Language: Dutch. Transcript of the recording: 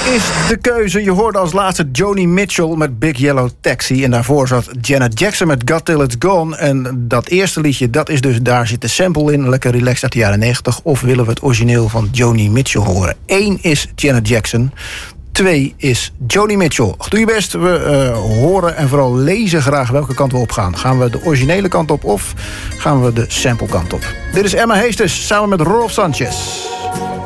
is de keuze. Je hoorde als laatste Joni Mitchell met Big Yellow Taxi. En daarvoor zat Janet Jackson met Got Till It's Gone. En dat eerste liedje, dat is dus, daar zit de sample in. Lekker relaxed uit de jaren 90. Of willen we het origineel van Joni Mitchell horen? 1 is Janet Jackson. 2 is Joni Mitchell. Doe je best. We horen en vooral lezen graag welke kant we op gaan. Gaan we de originele kant op of gaan we de sample kant op? Dit is Emma Heesters samen met Rolf Sanchez.